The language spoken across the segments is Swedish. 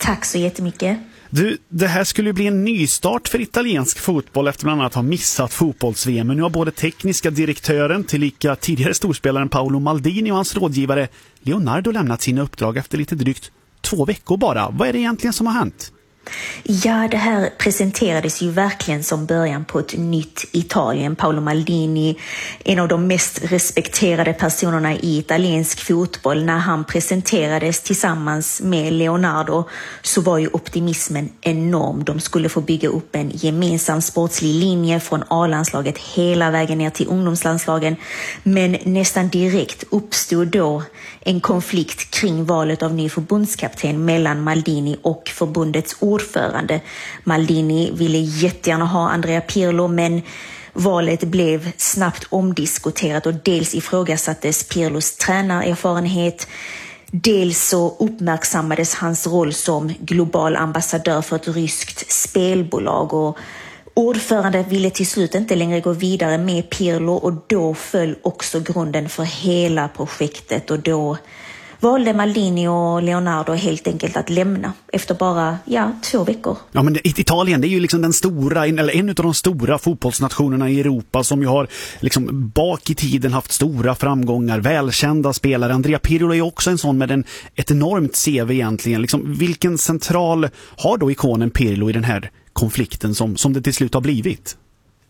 Tack så jättemycket. Du, det här skulle ju bli en nystart för italiensk fotboll efter bland annat ha missat fotbolls-VM. Men nu har både tekniska direktören tillika tidigare storspelaren Paolo Maldini och hans rådgivare Leonardo lämnat sina uppdrag efter lite drygt 2 veckor bara. Vad är det egentligen som har hänt? Ja, det här presenterades ju verkligen som början på ett nytt Italien. Paolo Maldini, en av de mest respekterade personerna i italiensk fotboll. När han presenterades tillsammans med Leonardo så var ju optimismen enorm. De skulle få bygga upp en gemensam sportslig linje från A-landslaget hela vägen ner till ungdomslandslagen. Men nästan direkt uppstod då en konflikt kring valet av ny förbundskapten mellan Maldini och förbundets ordförande. Maldini ville jättegärna ha Andrea Pirlo, men valet blev snabbt omdiskuterat och dels ifrågasattes Pirlos tränarerfarenhet, dels så uppmärksammades hans roll som global ambassadör för ett ryskt spelbolag och ordförande ville till slut inte längre gå vidare med Pirlo och då föll också grunden för hela projektet och då valde Maldini och Leonardo helt enkelt att lämna efter bara 2 veckor. Ja, men Italien, det är ju liksom den stora, eller en av de stora fotbollsnationerna i Europa som ju har liksom bak i tiden haft stora framgångar, välkända spelare. Andrea Pirlo är också en sån med ett enormt CV egentligen. Liksom, vilken central har då ikonen Pirlo i den här konflikten som det till slut har blivit?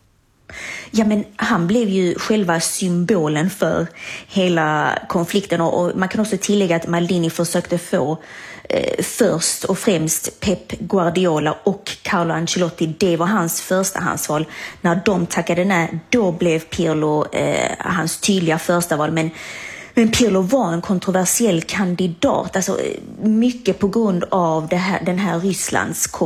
Ja, men han blev ju själva symbolen för hela konflikten och man kan också tillägga att Maldini försökte få först och främst Pep Guardiola och Carlo Ancelotti. Det var hans förstahandsval. När de tackade nej, då blev Pirlo hans tydliga första val. Men Pirlo var en kontroversiell kandidat, alltså mycket på grund av den här Rysslands